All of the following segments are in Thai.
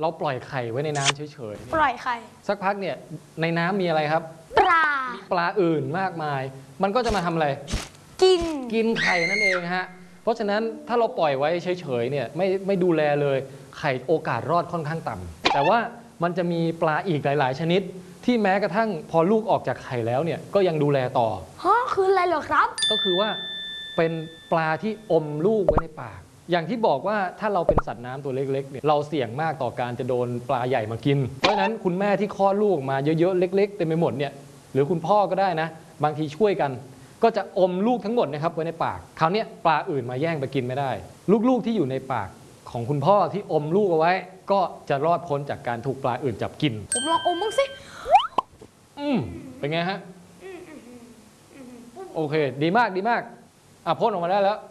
เราปล่อยไข่ไว้ในน้ำเฉยปล่อยไข่ๆสักพักเนี่ยในน้ำมีอะไรครับปลาอื่นมากมาย มันก็จะมาทำอะไรกินไข่นั่นเองฮะเพราะฉะนั้นถ้าเราปล่อยไว้เฉยๆเนี่ยไม่ดูแลเลยไข่โอกาสรอดค่อนข้างต่ำแต่ว่ามันจะมีปลาอีกหลายๆชนิดที่แม้กระทั่งพอลูกออกจากไข่แล้วเนี่ยก็ยังดูแลต่อคืออะไรเหรอครับก็คือว่าเป็นปลาที่อมลูกไว้ในปากอย่างที่บอกว่าถ้าเราเป็นสัตว์น้ำตัวเล็กๆเนี่ยเราเสี่ยงมากต่อการจะโดนปลาใหญ่มากินเพราะฉะนั้นคุณแม่ที่คลอดลูกมาเยอะๆเล็กๆเต็มไปหมดเนี่ยหรือคุณพ่อก็ได้นะบางทีช่วยกันก็จะอมลูกทั้งหมดนะครับไว้ในปากคราวนี้ปลาอื่นมาแย่งไปกินไม่ได้ลูกๆที่อยู่ในปากของคุณพ่อที่อมลูกเอาไว้ก็จะรอดพ้นจากการถูกปลาอื่นจับกินผมลองอมบ้างสิเป็นไงฮะโอเคดีมากพ่นออกมาได้แล้ว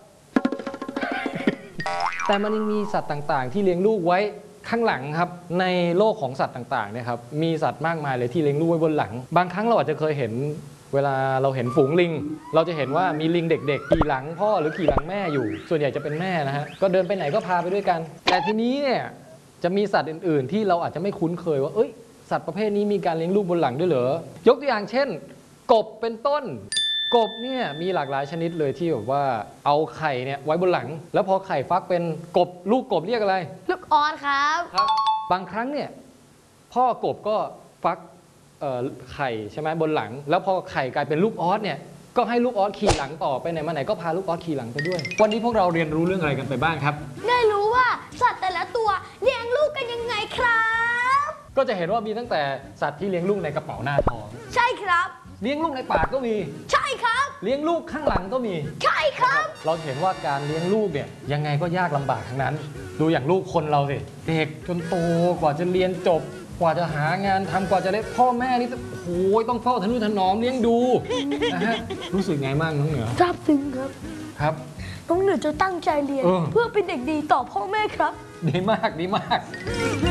แต่มันยังมีสัตว์ต่างๆที่เลี้ยงลูกไว้ข้างหลังครับในโลกของสัตว์ต่างๆเนี่ยครับมีสัตว์มากมายเลยที่เลี้ยงลูกไว้บนหลังบางครั้งเราอาจจะเคยเห็นเวลาเราเห็นฝูงลิงเราจะเห็นว่ามีลิงเด็กๆขี่หลังพ่อหรือขี่หลังแม่อยู่ส่วนใหญ่จะเป็นแม่นะฮะก็เดินไปไหนก็พาไปด้วยกันแต่ทีนี้เนี่ยจะมีสัตว์อื่นๆที่เราอาจจะไม่คุ้นเคยว่าสัตว์ประเภทนี้มีการเลี้ยงลูกบนหลังด้วยเหรอยกตัวอย่างเช่นกบเป็นต้นกบเนี่ยมีหลากหลายชนิดเลยที่แบบว่าเอาไข่เนี่ยไว้บนหลังแล้วพอไข่ฟักเป็นกบลูกกบเรียกอะไรลูกออสครับบางครั้งเนี่ยพ่อกบก็ฟักไข่ใช่ไหมบนหลังแล้วพอไข่กลายเป็นลูกออสเนี่ยก็ให้ลูกออสขี่หลังต่อไปไหนมาไหนก็พาลูกออสขี่หลังไปด้วยวันนี้พวกเราเรียนรู้เรื่องอะไรกันไปบ้างครับได้รู้ว่าสัตว์แต่ละตัวเลี้ยงลูกกันยังไงครับก็จะเห็นว่ามีตั้งแต่สัตว์ที่เลี้ยงลูกในกระเป๋าหน้าท้องใช่ครับเลี้ยงลูกในปากก็มีใช่ครับเลี้ยงลูกข้างหลังก็มีใช่ครับเราเห็นว่าการเลี้ยงลูกเนี่ยยังไงก็ยากลำบากทั้งนั้นดูอย่างลูกคนเราสิเด็กจนโตกว่าจะเรียนจบกว่าจะหางานทำกว่าจะได้พ่อแม่นี่โอ้ยต้องเฝ้าทนุถนอมเลี้ยงดูนะฮะรู้สึกไงบ้างน้องเหนือซาบซึ้งครับน้องเหนือจะตั้งใจเรียนเพื่อเป็นเด็กดีต่อพ่อแม่ครับดีมาก